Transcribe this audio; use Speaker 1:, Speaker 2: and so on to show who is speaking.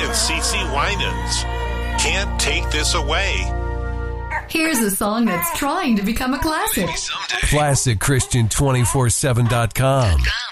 Speaker 1: and CeCe Winans. Can't Take This Away.
Speaker 2: Here's a song that's trying to become a classic.
Speaker 3: ClassicChristian247.com.